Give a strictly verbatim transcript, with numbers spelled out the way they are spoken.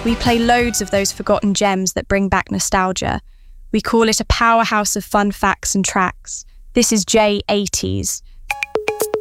We play loads of those forgotten gems that bring back nostalgia. We call it a powerhouse of fun facts and tracks. This is J eighties.